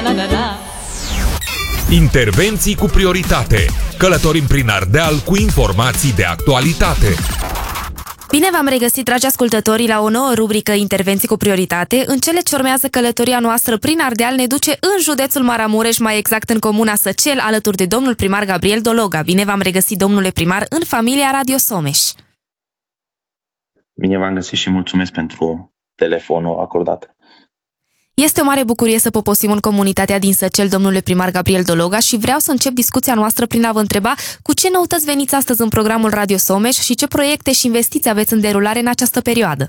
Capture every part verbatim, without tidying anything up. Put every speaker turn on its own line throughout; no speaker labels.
na na na.
Intervenții cu prioritate. Călătorim prin Ardeal cu informații de actualitate.
Bine v-am regăsit, dragi ascultători, la o nouă rubrică Intervenții cu prioritate. În cele ce urmează, călătoria noastră prin Ardeal ne duce în județul Maramureș, mai exact în comuna Săcel, alături de domnul primar Gabriel Dologa. Bine v-am regăsit, domnule primar, în familia Radio Someș.
Bine v-am găsit și mulțumesc pentru telefonul acordat.
Este o mare bucurie să poposim în comunitatea din Săcel, domnule primar Gabriel Dologa, și vreau să încep discuția noastră prin a vă întreba cu ce noutăți veniți astăzi în programul Radio Someș și ce proiecte și investiții aveți în derulare în această perioadă.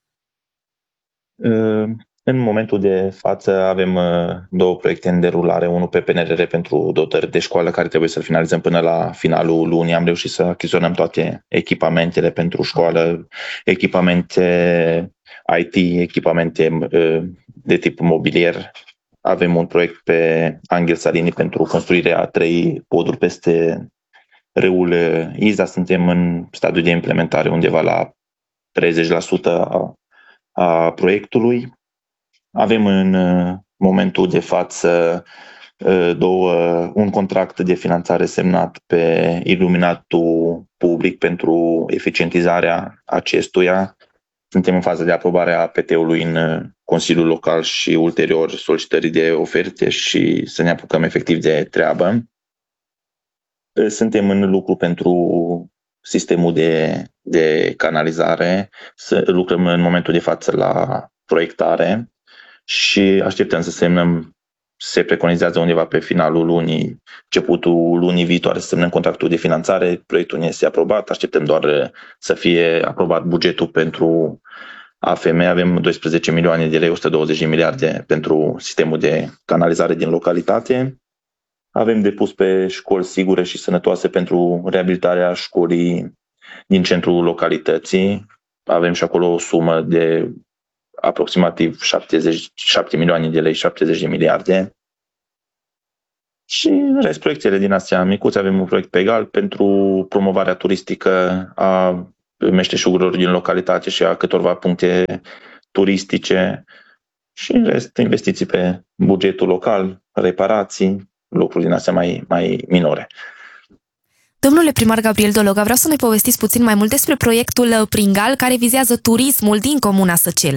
În momentul de față avem două proiecte în derulare, unul pe P N R R pentru dotări de școală care trebuie să-l finalizăm până la finalul lunii. Am reușit să achiziționăm toate echipamentele pentru școală, echipamente I T, echipamente de tip mobilier. Avem un proiect pe Anghel Salini pentru construirea a trei poduri peste râul Iza. Suntem în stadiul de implementare undeva la treizeci la sută a, a proiectului. Avem în momentul de față două, un contract de finanțare semnat pe iluminatul public pentru eficientizarea acestuia. Suntem în fază de aprobare a P T-ului în Consiliul Local și ulterior solicitării de oferte și să ne apucăm efectiv de treabă. Suntem în lucru pentru sistemul de, de canalizare. Să lucrăm în momentul de față la proiectare și așteptăm să semnăm, se preconizează undeva pe finalul lunii, începutul lunii viitoare să semnăm contractul de finanțare. Proiectul nu este aprobat, așteptăm doar să fie aprobat bugetul pentru A F M. Avem doisprezece milioane de lei, o sută douăzeci de miliarde pentru sistemul de canalizare din localitate. Avem depus pe școli sigure și sănătoase pentru reabilitarea școlii din centrul localității. Avem și acolo o sumă de aproximativ șaptezeci, șapte milioane de lei, șaptezeci de miliarde. Și în rest, proiectele din astea micuțe. Avem un proiect pe egal pentru promovarea turistică a meșteșugurilor din localitate și a câtorva puncte turistice. Și în rest, investiții pe bugetul local, reparații, lucruri din astea mai, mai minore.
Domnule primar Gabriel Dologa, vreau să ne povestiți puțin mai mult despre proiectul Pringal, care vizează turismul din comuna Săcel.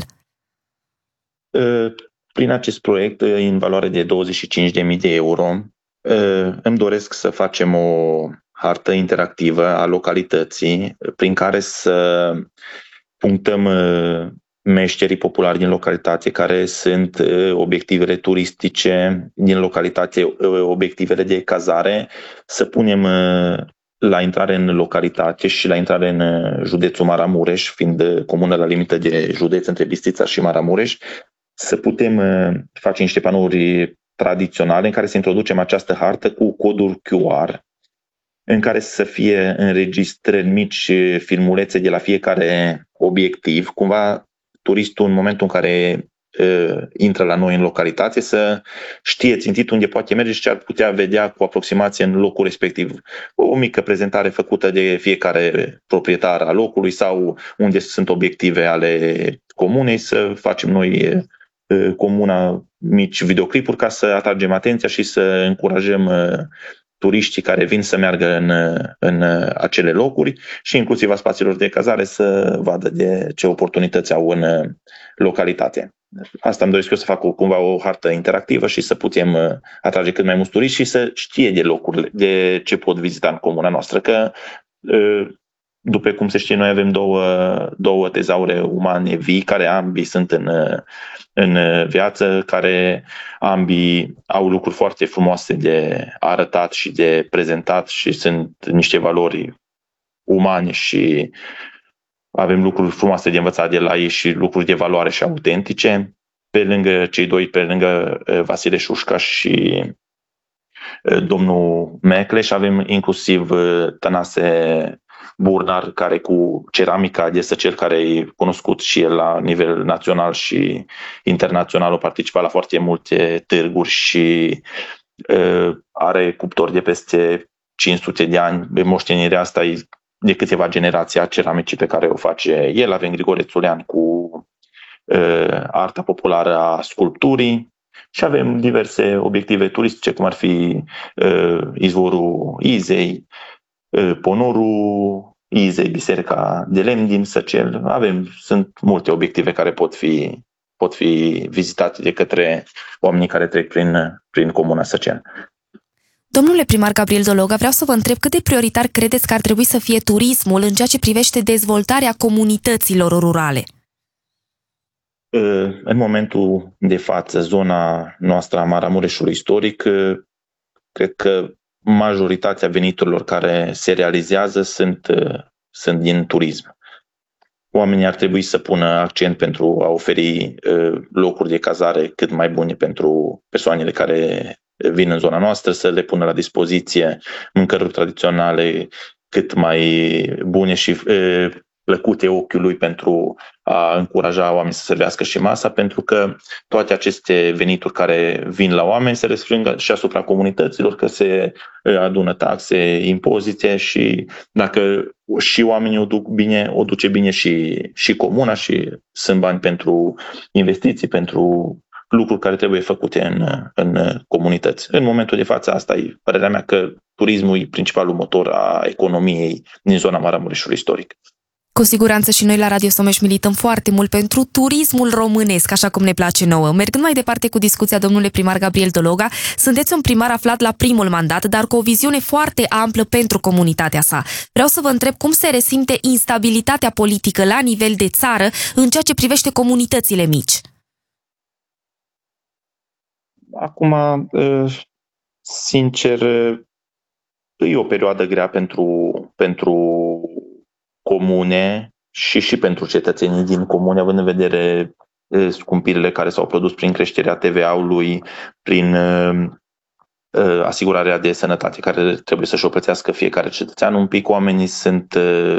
Prin acest proiect, în valoare de douăzeci și cinci de mii de euro, îmi doresc să facem o hartă interactivă a localității prin care să punctăm meșterii populari din localitate, care sunt obiectivele turistice din localitate, obiectivele de cazare, să punem la intrare în localitate și la intrare în județul Maramureș, fiind comună la limită de județ între Bistrița și Maramureș, să putem face niște panouri tradiționale în care să introducem această hartă cu coduri Q R, în care să fie înregistrări mici, filmulețe de la fiecare obiectiv, cumva turistul în momentul în care uh, intră la noi în localitate să știe țintit unde poate merge și ce ar putea vedea cu aproximație în locul respectiv. O mică prezentare făcută de fiecare proprietar al locului sau unde sunt obiective ale comunei, să facem noi uh, comuna mici videoclipuri ca să atragem atenția și să încurajăm uh, turiștii care vin să meargă în, în acele locuri și inclusiv a spațiilor de cazare să vadă de ce oportunități au în localitate. Asta îmi doresc eu, să fac cumva o hartă interactivă și să putem atrage cât mai mulți turiști și să știe de locuri, de ce pot vizita în comuna noastră. Că, după cum se știe, noi avem două, două tezaure umane vii, care ambii sunt în, în viață, care ambii au lucruri foarte frumoase de arătat și de prezentat și sunt niște valori umane și avem lucruri frumoase de învățat de la ei și lucruri de valoare și autentice. Pe lângă cei doi, pe lângă Vasile Șușca și domnul Mecleș, avem inclusiv Tănase Burnar, care cu ceramica de Săcel, care e cunoscut și el la nivel național și internațional, a participat la foarte multe târguri și uh, are cuptor de peste cinci sute de ani. Moștenirea asta e de câteva generații a ceramicii pe care o face el. Avem Grigore Țulean cu uh, arta populară a sculpturii Și avem diverse obiective turistice, cum ar fi uh, izvorul Izei, uh, ponorul Izei, biserica de lemn din Săcel. Avem, sunt multe obiective care pot fi, pot fi vizitate de către oamenii care trec prin, prin comuna Săcel.
Domnule primar Gabriel Dologa, vreau să vă întreb cât de prioritar credeți că ar trebui să fie turismul în ceea ce privește dezvoltarea comunităților rurale?
În momentul de față, zona noastră a Maramureșului istoric, cred că majoritatea veniturilor care se realizează sunt, sunt din turism. Oamenii ar trebui să pună accent pentru a oferi locuri de cazare cât mai bune pentru persoanele care vin în zona noastră, să le pună la dispoziție mâncăruri tradiționale cât mai bune și plăcute ochiului pentru a încuraja oamenii să servească și masa, pentru că toate aceste venituri care vin la oameni se răsfrâng și asupra comunităților, că se adună taxe, impozite și dacă și oamenii o duc bine, o duce bine și, și comuna și sunt bani pentru investiții, pentru lucruri care trebuie făcute în, în comunități. În momentul de față, asta e părerea mea, că turismul e principalul motor a economiei din zona Maramureșului istoric.
Cu siguranță și noi la Radio Someș milităm foarte mult pentru turismul românesc, așa cum ne place nouă. Mergând mai departe cu discuția, domnule primar Gabriel Dologa, sunteți un primar aflat la primul mandat, dar cu o viziune foarte amplă pentru comunitatea sa. Vreau să vă întreb cum se resimte instabilitatea politică la nivel de țară în ceea ce privește comunitățile mici.
Acum, sincer, e o perioadă grea pentru, pentru comune și și pentru cetățenii din comune, având în vedere scumpirile care s-au produs prin creșterea T V A-ului, prin asigurarea de sănătate care trebuie să-și o plătească fiecare cetățean. Un pic oamenii sunt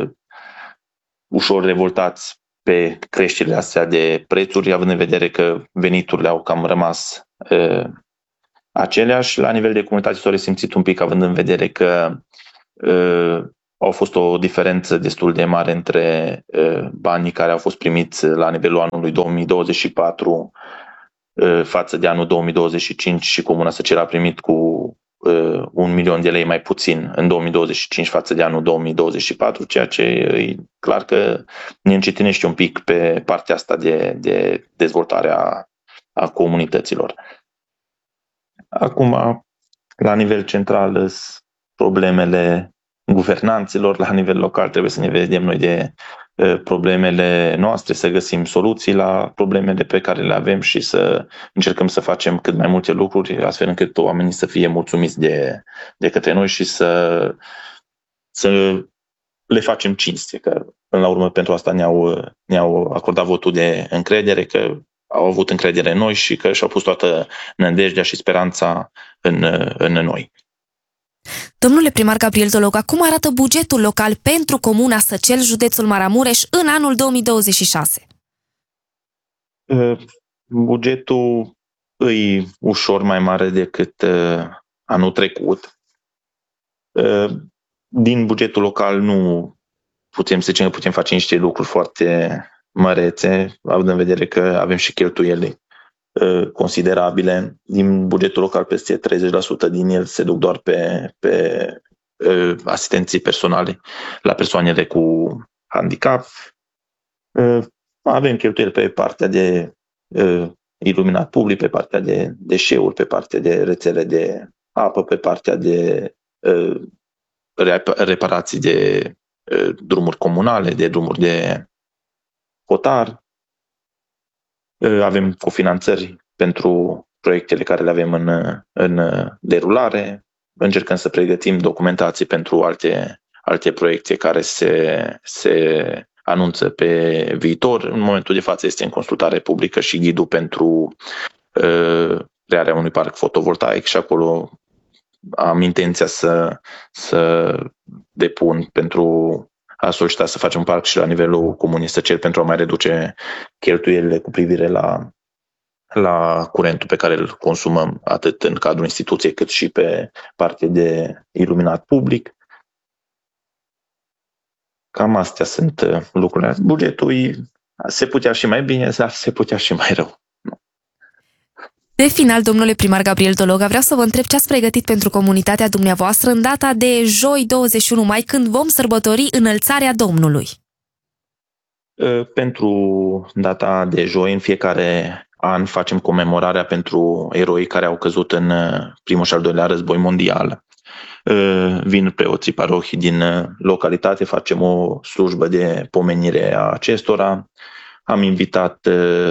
ușor revoltați pe creșterile astea de prețuri, având în vedere că veniturile au cam rămas uh, aceleași. La nivel de comunitate s-au resimțit un pic, având în vedere că uh, au fost o diferență destul de mare între uh, banii care au fost primiți la nivelul anului două mii douăzeci și patru uh, față de anul două mii douăzeci și cinci și Comuna Săcel a primit cu uh, un milion de lei mai puțin în două mii douăzeci și cinci față de anul două mii douăzeci și patru, ceea ce e clar că ne încetinește un pic pe partea asta de, de dezvoltare a, a comunităților. Acum, la nivel central, problemele guvernanților, la nivel local trebuie să ne vedem noi de uh, problemele noastre, să găsim soluții la problemele pe care le avem și să încercăm să facem cât mai multe lucruri, astfel încât oamenii să fie mulțumiți de, de către noi și să, să le facem cinste, că până la urmă pentru asta ne-au, ne-au acordat votul de încredere, că au avut încredere în noi și că și-au pus toată nădejdea și speranța în, în noi.
Domnule primar Gabriel Dologa, cum arată bugetul local pentru Comuna Săcel, județul Maramureș, în anul două mii douăzeci și șase?
Bugetul e ușor mai mare decât anul trecut. Din bugetul local nu putem să zicem că putem face niște lucruri foarte mărețe, având în vedere că avem și cheltuieli considerabile. Din bugetul local, peste treizeci la sută din el se duc doar pe, pe uh, asistenții personale la persoanele cu handicap. Uh, avem cheltuieli pe partea de uh, iluminat public, pe partea de deșeuri, pe partea de rețele de apă, pe partea de uh, reparații de uh, drumuri comunale, de drumuri de hotar. Avem cofinanțări pentru proiectele care le avem în, în derulare. Încercăm să pregătim documentații pentru alte, alte proiecte care se, se anunță pe viitor. În momentul de față este în consultare publică și ghidul pentru uh, crearea unui parc fotovoltaic și acolo am intenția să, să depun pentru a solicitat să facem un parc și la nivelul Comunei Săcel pentru a mai reduce cheltuielile cu privire la, la curentul pe care îl consumăm atât în cadrul instituției cât și pe partea de iluminat public. Cam astea sunt lucrurile. Bugetul se putea și mai bine, dar se putea și mai rău.
De final, domnule primar Gabriel Dologa, vreau să vă întreb ce ați pregătit pentru comunitatea dumneavoastră în data de joi douăzeci și unu mai, când vom sărbători Înălțarea Domnului.
Pentru data de joi, în fiecare an, facem comemorarea pentru eroii care au căzut în primul și al doilea război mondial. Vin preoții parohii din localitate, facem o slujbă de pomenire a acestora. Am invitat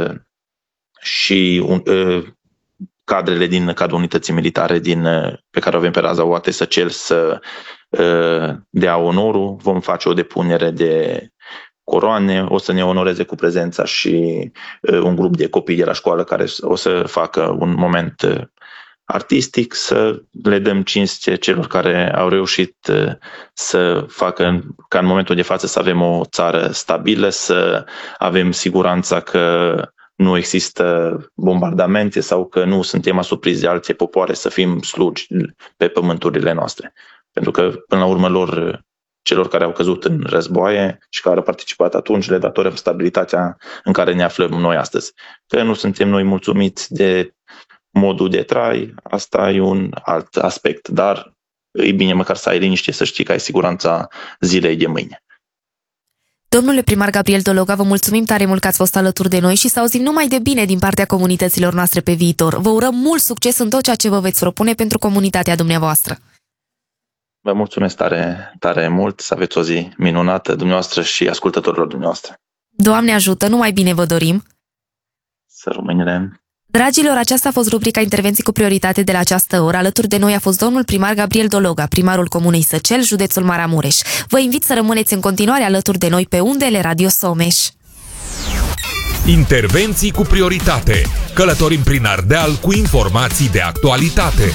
și un, cadrele din cadrul unității militare din, pe care o avem pe raza Oate Săcel să dea onorul. Vom face o depunere de coroane, o să ne onoreze cu prezența și un grup de copii de la școală care o să facă un moment artistic, să le dăm cinste celor care au reușit să facă ca în momentul de față să avem o țară stabilă, să avem siguranța că nu există bombardamente sau că nu suntem asupriți de alte popoare, să fim slugi pe pământurile noastre. Pentru că, până la urmă, lor, celor care au căzut în războaie și care au participat atunci, le datorăm stabilitatea în care ne aflăm noi astăzi. Că nu suntem noi mulțumiți de modul de trai, asta e un alt aspect, dar e bine măcar să ai liniște, să știi că ai siguranța zilei de mâine.
Domnule primar Gabriel Dologa, vă mulțumim tare mult că ați fost alături de noi și să auzim numai de bine din partea comunităților noastre pe viitor. Vă urăm mult succes în tot ceea ce vă veți propune pentru comunitatea dumneavoastră.
Vă mulțumesc tare, tare mult, să aveți o zi minunată dumneavoastră și ascultătorilor dumneavoastră.
Doamne ajută, numai bine vă dorim!
Să rămânem!
Dragilor, aceasta a fost rubrica Intervenții cu prioritate de la această oră. Alături de noi a fost domnul primar Gabriel Dologa, primarul Comunei Săcel, județul Maramureș. Vă invit să rămâneți în continuare alături de noi pe undele Radio Someș.
Intervenții cu prioritate. Călătorim prin Ardeal cu informații de actualitate.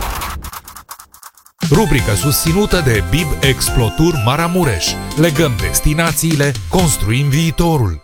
Rubrică susținută de B I B Explotur Maramureș. Legăm destinațiile, construim viitorul.